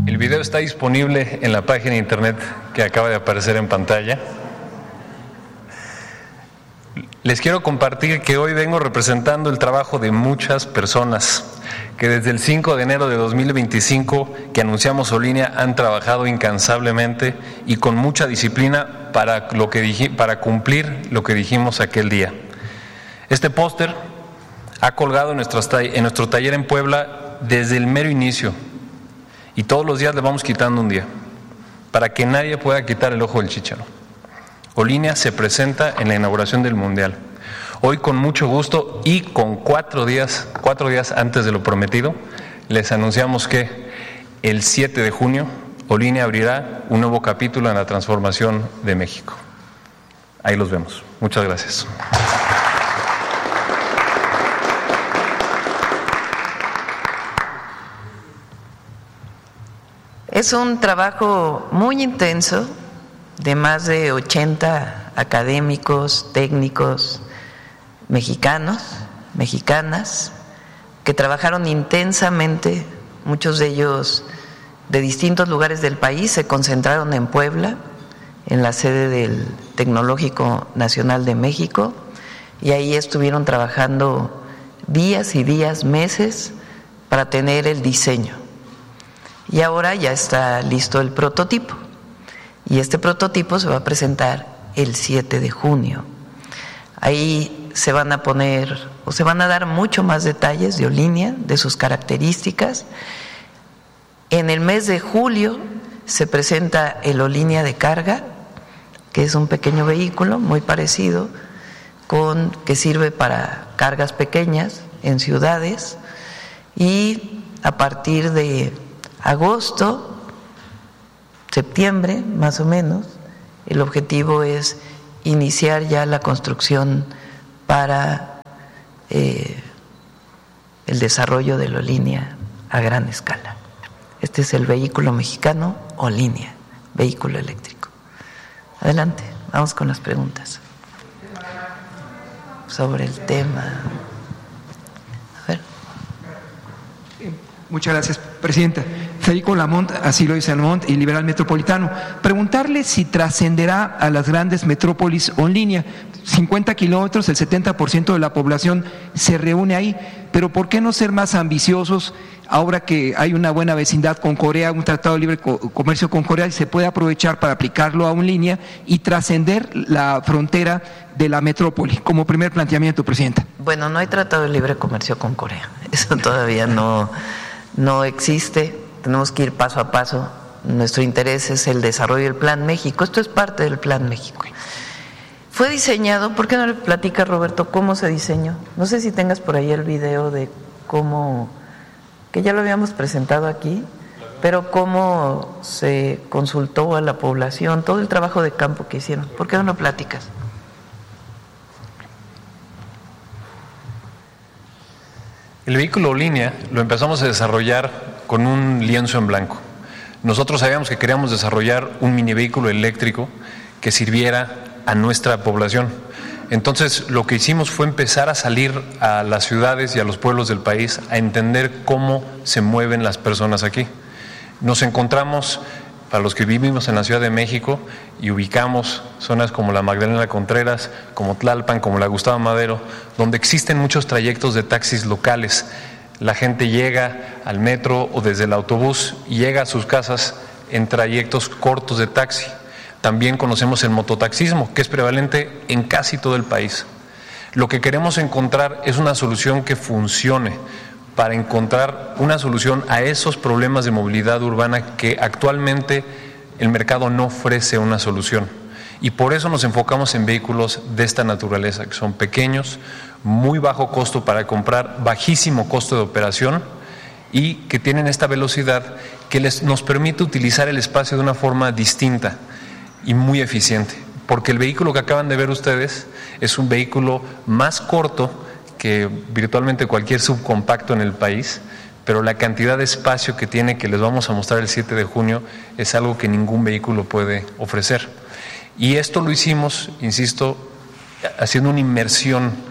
El video está disponible en la página de internet que acaba de aparecer en pantalla. Les quiero compartir que hoy vengo representando el trabajo de muchas personas que desde el 5 de enero de 2025 que anunciamos Olínea han trabajado incansablemente y con mucha disciplina para cumplir lo que dijimos aquel día. Este póster ha colgado en nuestro taller en Puebla desde el mero inicio y todos los días le vamos quitando un día para que nadie pueda quitar el ojo del chícharo. Olínea se presenta en la inauguración del Mundial. Hoy con mucho gusto y con 4 días antes de lo prometido, les anunciamos que el 7 de junio Olínea abrirá un nuevo capítulo en la transformación de México. Ahí los vemos. Muchas gracias. Es un trabajo muy intenso de más de 80 académicos, técnicos, mexicanos, mexicanas, que trabajaron intensamente, muchos de ellos de distintos lugares del país, se concentraron en Puebla, en la sede del Tecnológico Nacional de México, y ahí estuvieron trabajando días y días, meses, para tener el diseño. Y ahora ya está listo el prototipo. Y este prototipo se va a presentar el 7 de junio. Ahí se van a poner, o se van a dar mucho más detalles de Olínea, de sus características. En el mes de julio se presenta el Olínea de carga, que es un pequeño vehículo muy parecido, que sirve para cargas pequeñas en ciudades. Y a partir de agosto, septiembre más o menos, el objetivo es iniciar ya la construcción para el desarrollo de la Olínea a gran escala. Este es el vehículo mexicano Olínea, vehículo eléctrico. Adelante, vamos con las preguntas sobre el tema. A ver. Muchas gracias, Presidenta. Federico Lamont, Asilo y Salmont y Liberal Metropolitano. Preguntarle si trascenderá a las grandes metrópolis Olínea. 50 kilómetros, el 70% de la población se reúne ahí, pero ¿por qué no ser más ambiciosos ahora que hay una buena vecindad con Corea, un tratado de libre comercio con Corea, y se puede aprovechar para aplicarlo a Olínea y trascender la frontera de la metrópoli? Como primer planteamiento, Presidenta. Bueno, no hay tratado de libre comercio con Corea, eso todavía no existe. Tenemos que ir paso a paso. Nuestro interés es el desarrollo del Plan México. Esto es parte del Plan México. Fue diseñado, ¿por qué no le platica, Roberto, cómo se diseñó? No sé si tengas por ahí el video de cómo, que ya lo habíamos presentado aquí, pero cómo se consultó a la población, todo el trabajo de campo que hicieron. ¿Por qué no lo platicas? El vehículo Olínea lo empezamos a desarrollar con un lienzo en blanco. Nosotros sabíamos que queríamos desarrollar un mini vehículo eléctrico que sirviera a nuestra población. Entonces lo que hicimos fue empezar a salir a las ciudades y a los pueblos del país a entender cómo se mueven las personas aquí. Nos encontramos, para los que vivimos en la Ciudad de México y ubicamos zonas como la Magdalena Contreras, como Tlalpan, como la Gustavo Madero, donde existen muchos trayectos de taxis locales. La gente llega al metro o desde el autobús y llega a sus casas en trayectos cortos de taxi. También conocemos el mototaxismo, que es prevalente en casi todo el país. Lo que queremos encontrar es una solución que funcione, para encontrar una solución a esos problemas de movilidad urbana que actualmente el mercado no ofrece una solución. Y por eso nos enfocamos en vehículos de esta naturaleza, que son pequeños, muy bajo costo para comprar, bajísimo costo de operación y que tienen esta velocidad que nos permite utilizar el espacio de una forma distinta y muy eficiente. Porque el vehículo que acaban de ver ustedes es un vehículo más corto que virtualmente cualquier subcompacto en el país, pero la cantidad de espacio que tiene, que les vamos a mostrar el 7 de junio, es algo que ningún vehículo puede ofrecer. Y esto lo hicimos, insisto, haciendo una inmersión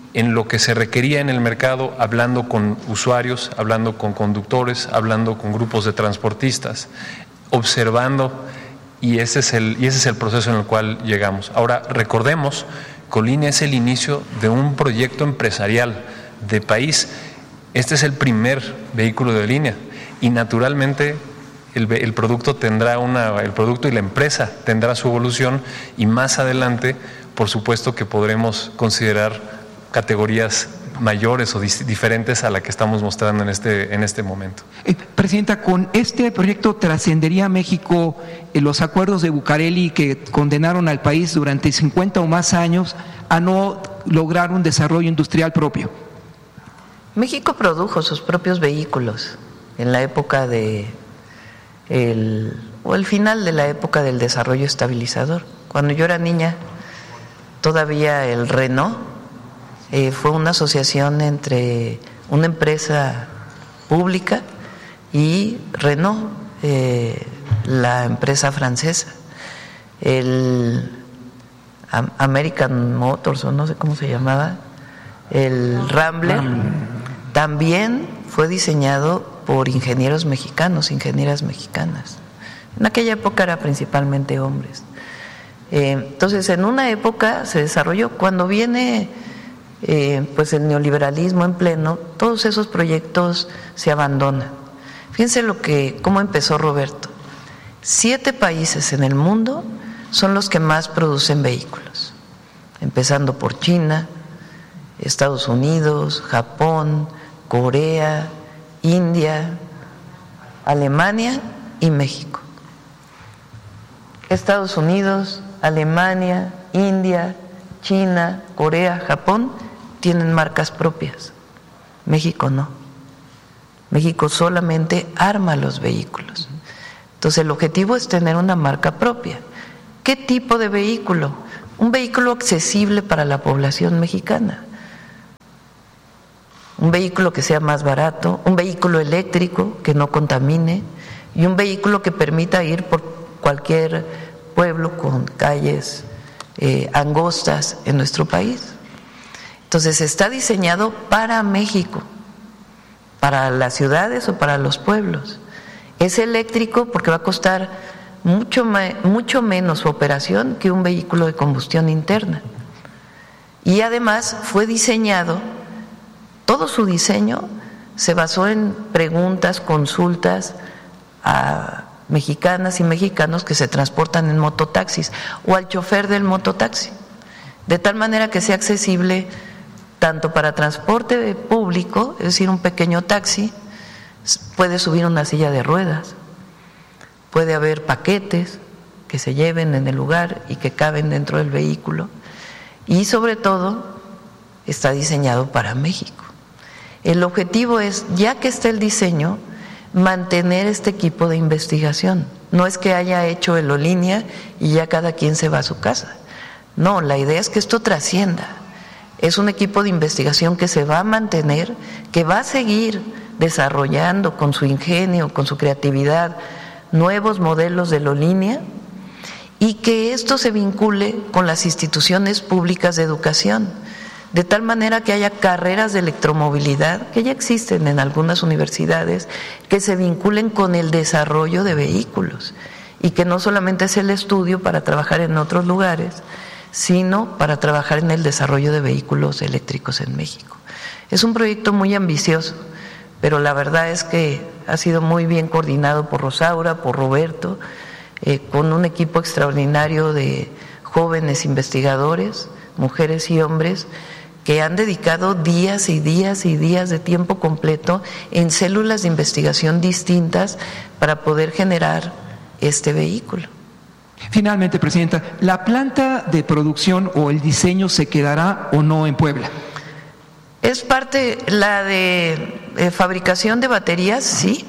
en lo que se requería en el mercado, hablando con usuarios, hablando con conductores, hablando con grupos de transportistas, observando, y ese es el proceso en el cual llegamos. Ahora, recordemos que Olínea es el inicio de un proyecto empresarial de país. Este es el primer vehículo de Olínea y naturalmente el producto el producto y la empresa tendrá su evolución, y más adelante, por supuesto que podremos considerar categorías mayores o diferentes a la que estamos mostrando en este momento. Presidenta, ¿con este proyecto trascendería México los acuerdos de Bucareli que condenaron al país durante 50 o más años a no lograr un desarrollo industrial propio? México produjo sus propios vehículos en la época el final de la época del desarrollo estabilizador. Cuando yo era niña, todavía el Renault fue una asociación entre una empresa pública y Renault, la empresa francesa. El American Motors, o no sé cómo se llamaba, el Rambler, también fue diseñado por ingenieros mexicanos, ingenieras mexicanas. En aquella época era principalmente hombres. Entonces, en una época se desarrolló. Cuando viene pues el neoliberalismo en pleno, todos esos proyectos se abandonan. Fíjense cómo empezó Roberto. 7 países en el mundo son los que más producen vehículos, empezando por China, Estados Unidos, Japón, Corea, India, Alemania y México. Estados Unidos, Alemania, India, China, Corea, Japón tienen marcas propias. México no. México solamente arma los vehículos. Entonces el objetivo es tener una marca propia. ¿Qué tipo de vehículo? Un vehículo accesible para la población mexicana. Un vehículo que sea más barato, un vehículo eléctrico que no contamine y un vehículo que permita ir por cualquier pueblo con calles angostas en nuestro país. Entonces está diseñado para México, para las ciudades o para los pueblos. Es eléctrico porque va a costar mucho menos su operación que un vehículo de combustión interna. Y además fue diseñado, todo su diseño se basó en preguntas, consultas a mexicanas y mexicanos que se transportan en mototaxis o al chofer del mototaxi, de tal manera que sea accesible tanto para transporte público, es decir, un pequeño taxi, puede subir una silla de ruedas, puede haber paquetes que se lleven en el lugar y que caben dentro del vehículo, y sobre todo está diseñado para México. El objetivo es, ya que está el diseño, mantener este equipo de investigación. No es que haya hecho el Olínea y ya cada quien se va a su casa. No, la idea es que esto trascienda. Es un equipo de investigación que se va a mantener, que va a seguir desarrollando con su ingenio, con su creatividad, nuevos modelos de Olínea, y que esto se vincule con las instituciones públicas de educación, de tal manera que haya carreras de electromovilidad que ya existen en algunas universidades, que se vinculen con el desarrollo de vehículos y que no solamente es el estudio para trabajar en otros lugares, sino para trabajar en el desarrollo de vehículos eléctricos en México. Es un proyecto muy ambicioso, pero la verdad es que ha sido muy bien coordinado por Rosaura, por Roberto, con un equipo extraordinario de jóvenes investigadores, mujeres y hombres, que han dedicado días y días y días de tiempo completo en células de investigación distintas para poder generar este vehículo. Finalmente, Presidenta, ¿la planta de producción o el diseño se quedará o no en Puebla? Es parte, la de fabricación de baterías, sí.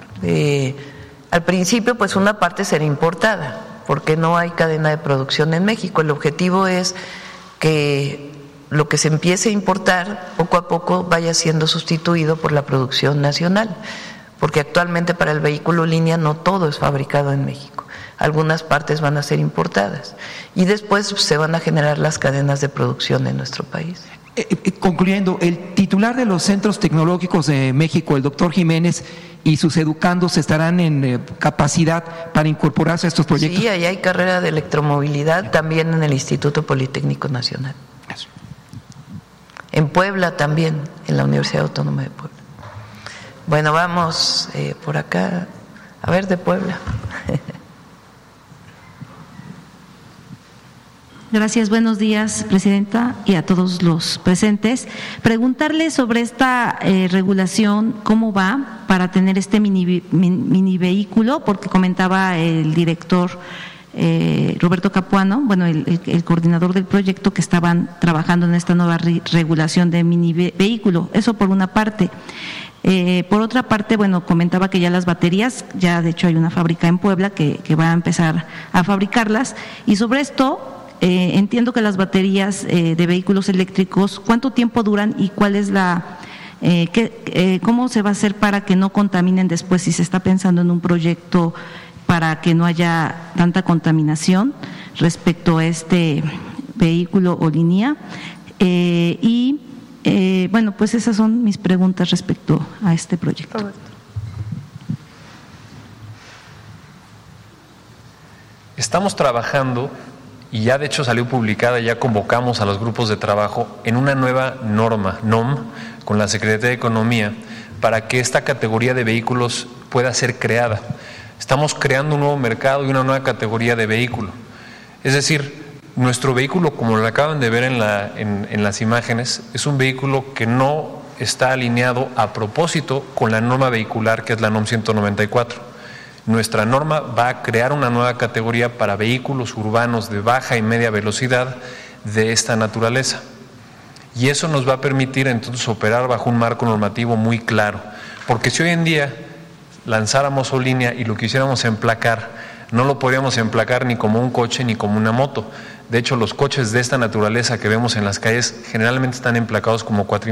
Al principio, pues una parte será importada, porque no hay cadena de producción en México. El objetivo es que lo que se empiece a importar poco a poco vaya siendo sustituido por la producción nacional, porque actualmente para el vehículo línea no todo es fabricado en México, algunas partes van a ser importadas y después se van a generar las cadenas de producción en nuestro país. Concluyendo, el titular de los Centros Tecnológicos de México, el doctor Jiménez, y sus educandos estarán en capacidad para incorporarse a estos proyectos. Sí, ahí hay carrera de electromovilidad también en el Instituto Politécnico Nacional. Gracias. En Puebla también, en la Universidad Autónoma de Puebla. Bueno, vamos por acá, a ver, de Puebla. Gracias, buenos días, Presidenta, y a todos los presentes. Preguntarle sobre esta regulación, cómo va para tener este mini vehículo, porque comentaba el director Roberto Capuano, bueno, el coordinador del proyecto, que estaban trabajando en esta nueva regulación de mini vehículo. Eso por una parte. Por otra parte, bueno, comentaba que ya las baterías, ya de hecho hay una fábrica en Puebla que va a empezar a fabricarlas, y sobre esto entiendo que las baterías de vehículos eléctricos, ¿cuánto tiempo duran y cuál es cómo se va a hacer para que no contaminen después, si se está pensando en un proyecto para que no haya tanta contaminación respecto a este vehículo o línea? Bueno, pues esas son mis preguntas respecto a este proyecto. Roberto. Estamos trabajando, y ya de hecho salió publicada, ya convocamos a los grupos de trabajo en una nueva norma, NOM, con la Secretaría de Economía, para que esta categoría de vehículos pueda ser creada. Estamos creando un nuevo mercado y una nueva categoría de vehículo. Es decir, nuestro vehículo, como lo acaban de ver en las imágenes, es un vehículo que no está alineado a propósito con la norma vehicular, que es la NOM 194. Nuestra norma va a crear una nueva categoría para vehículos urbanos de baja y media velocidad de esta naturaleza. Y eso nos va a permitir entonces operar bajo un marco normativo muy claro. Porque si hoy en día lanzáramos Solínea y lo quisiéramos emplacar, no lo podríamos emplacar ni como un coche ni como una moto. De hecho, los coches de esta naturaleza que vemos en las calles generalmente están emplacados como cuatrimotores.